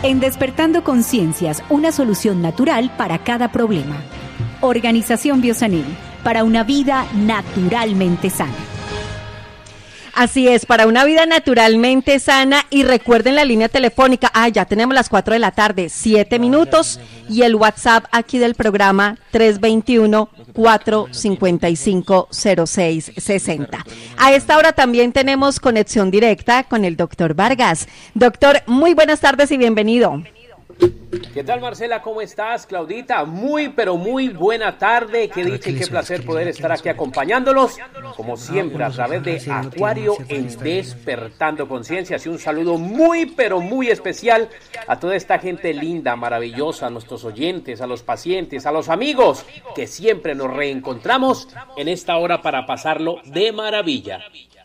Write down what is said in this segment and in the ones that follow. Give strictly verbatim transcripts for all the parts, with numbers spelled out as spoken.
En Despertando Conciencias, una solución natural para cada problema. Organización Biosanil, para una vida naturalmente sana. Así es, para una vida naturalmente sana. Y recuerden la línea telefónica, ah, ya tenemos las cuatro de la tarde, siete minutos, y el WhatsApp aquí del programa tres dos uno, cuatro cinco cinco, cero seis seis cero. A esta hora también tenemos conexión directa con el doctor Vargas. Doctor, muy buenas tardes y bienvenido. ¿Qué tal, Marcela? ¿Cómo estás? Claudita, muy pero muy buena tarde. Qué dicha y qué placer poder estar aquí acompañándolos, como siempre, a través de Acuario en Despertando Conciencias. Y un saludo muy pero muy especial a toda esta gente linda, maravillosa, a nuestros oyentes, a los pacientes, a los amigos, que siempre nos reencontramos en esta hora para pasarlo de maravilla.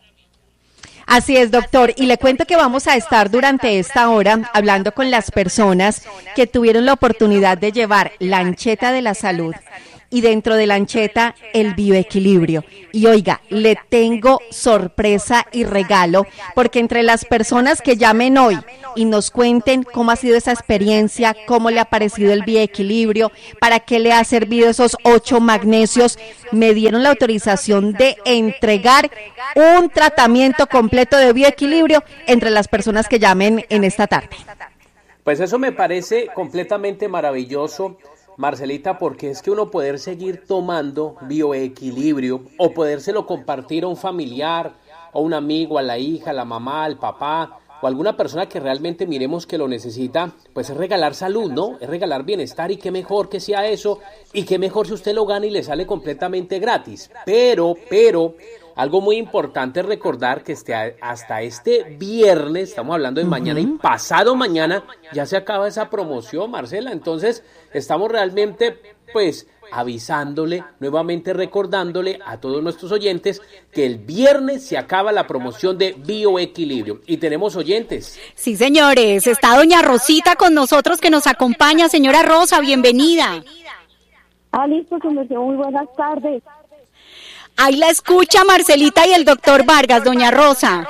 Así es, doctor, y le cuento que vamos a estar durante esta hora hablando con las personas que tuvieron la oportunidad de llevar la ancheta de la salud y dentro de la ancheta el bioequilibrio. Y oiga, le tengo sorpresa y regalo, porque entre las personas que llamen hoy y nos cuenten cómo ha sido esa experiencia, cómo le ha parecido el bioequilibrio, para qué le ha servido esos ocho magnesios, me dieron la autorización de entregar un tratamiento completo de bioequilibrio entre las personas que llamen en esta tarde. Pues eso me parece completamente maravilloso, Marcelita, porque es que uno poder seguir tomando bioequilibrio o podérselo compartir a un familiar, a un amigo, a la hija, a la mamá, al papá o a alguna persona que realmente miremos que lo necesita, pues es regalar salud, ¿no? Es regalar bienestar, y qué mejor que sea eso, y qué mejor si usted lo gana y le sale completamente gratis. Pero, pero, algo muy importante es recordar que este, hasta este viernes, estamos hablando de mañana, uh-huh, y pasado mañana, ya se acaba esa promoción, Marcela. Entonces, estamos realmente, pues, avisándole, nuevamente recordándole a todos nuestros oyentes que el viernes se acaba la promoción de bioequilibrio. Y tenemos oyentes. Sí, señores, está doña Rosita con nosotros, que nos acompaña. Señora Rosa, bienvenida. Ah, listo, señor, muy buenas tardes. Ahí la escucha Marcelita y el doctor Vargas, doña Rosa.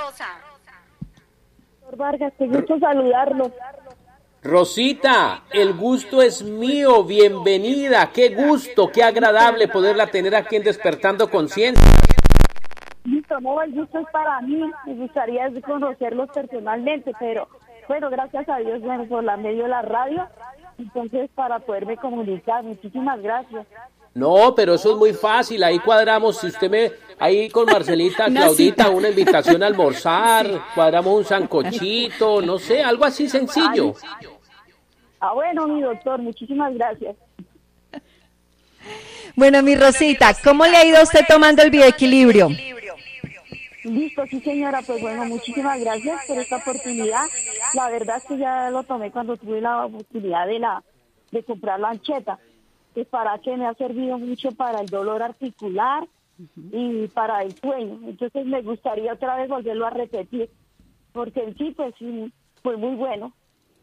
Doctor Vargas, qué gusto saludarlo. Rosita, el gusto es mío, bienvenida, qué gusto, qué agradable poderla tener aquí en Despertando Conciencia. Listo, no, el gusto es para mí, me gustaría conocerlos personalmente, pero bueno, gracias a Dios, bueno, por la medio de la radio, entonces para poderme comunicar, muchísimas gracias. No, pero eso es muy fácil, ahí cuadramos, si usted me, ahí con Marcelita, Claudita, una invitación a almorzar, sí, cuadramos un sancochito, no sé, algo así sencillo. Ah, bueno, mi doctor, muchísimas gracias. Bueno, mi Rosita, ¿cómo le ha ido a usted tomando el bioequilibrio? Listo, sí, señora, pues bueno, muchísimas gracias por esta oportunidad. La verdad es que ya lo tomé cuando tuve la oportunidad de la de comprar la ancheta, que para que me ha servido mucho para el dolor articular, uh-huh, y para el sueño. Entonces me gustaría otra vez volverlo a repetir, porque en sí, pues sí, fue muy bueno.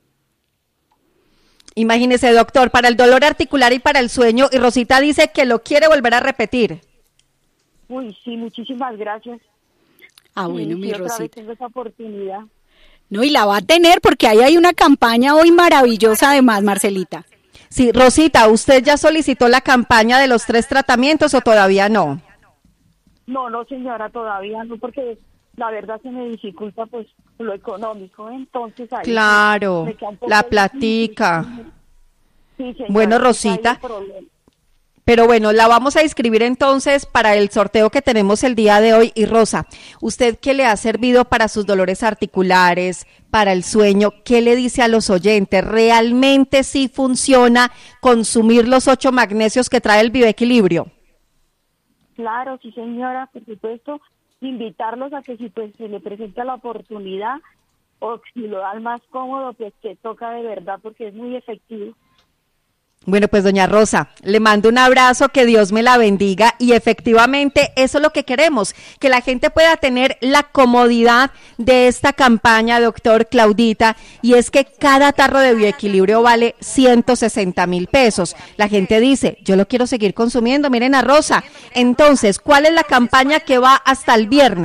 Imagínese, doctor, para el dolor articular y para el sueño, y Rosita dice que lo quiere volver a repetir. Uy, sí, muchísimas gracias. Ah, bueno, sí, mi sí, otra Rosita. vez tengo esa oportunidad. No, y la va a tener porque ahí hay una campaña hoy maravillosa además, Marcelita. Sí, Rosita, ¿usted ya solicitó la campaña de los tres tratamientos o todavía no? No, no, señora, todavía no, porque la verdad se me dificulta pues lo económico, entonces ahí claro, me queda un poco la platica. Sí, señora, bueno, Rosita, pero bueno, la vamos a inscribir entonces para el sorteo que tenemos el día de hoy. Y Rosa, ¿usted qué le ha servido para sus dolores articulares, para el sueño? ¿Qué le dice a los oyentes? ¿Realmente sí funciona consumir los ocho magnesios que trae el bioequilibrio? Claro, sí, señora, por supuesto, invitarlos a que si pues se le presenta la oportunidad o si lo dan más cómodo, pues que toca de verdad porque es muy efectivo. Bueno, pues doña Rosa, le mando un abrazo, que Dios me la bendiga, y efectivamente eso es lo que queremos, que la gente pueda tener la comodidad de esta campaña, doctor Claudita, y es que cada tarro de bioequilibrio vale ciento sesenta mil pesos. La gente dice, yo lo quiero seguir consumiendo, miren a Rosa. Entonces, ¿cuál es la campaña que va hasta el viernes?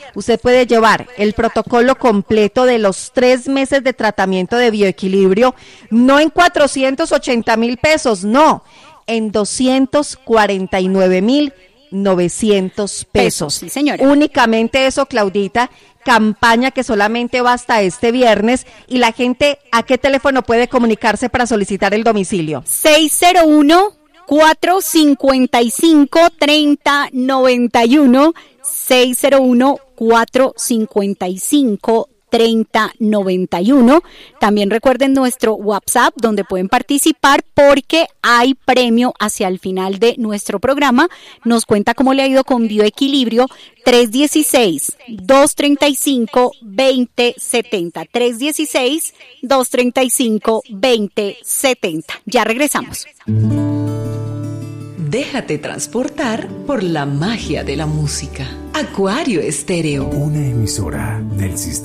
usted puede llevar el protocolo completo de los tres meses de tratamiento de bioequilibrio, no en cuatrocientos ochenta mil pesos, no, en doscientos cuarenta y nueve mil novecientos pesos. Sí, señora. Únicamente eso, Claudita, campaña que solamente va hasta este viernes. Y la gente, ¿a qué teléfono puede comunicarse para solicitar el domicilio? seis cero uno, cuatro cinco cinco, tres cero nueve uno, seis cero uno, cuatro cinco cinco, tres cero nueve uno. También recuerden nuestro WhatsApp donde pueden participar porque hay premio hacia el final de nuestro programa. Nos cuenta cómo le ha ido con bioequilibrio. Tres uno seis, dos tres cinco, dos cero siete cero. tres uno seis, dos tres cinco, dos cero siete cero. Ya regresamos. Déjate transportar por la magia de la música. Acuario Estéreo. Una emisora del sistema.